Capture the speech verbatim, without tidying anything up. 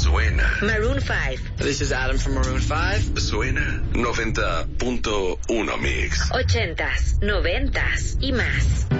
Suena. Maroon five. This is Adam from Maroon five. Suena noventa punto uno Mix. Ochentas, noventas y más.